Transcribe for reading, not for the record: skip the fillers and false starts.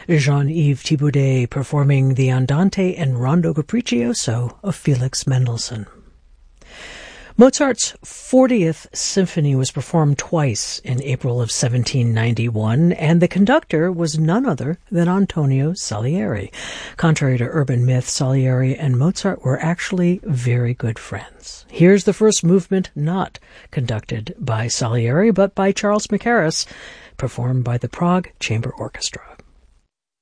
Jean-Yves Thibaudet performing the Andante and Rondo Capriccioso of Felix Mendelssohn. Mozart's 40th Symphony was performed twice in April of 1791, and the conductor was none other than Antonio Salieri. Contrary to urban myth, Salieri and Mozart were actually very good friends. Here's the first movement not conducted by Salieri, but by Charles Mackerras, performed by the Prague Chamber Orchestra.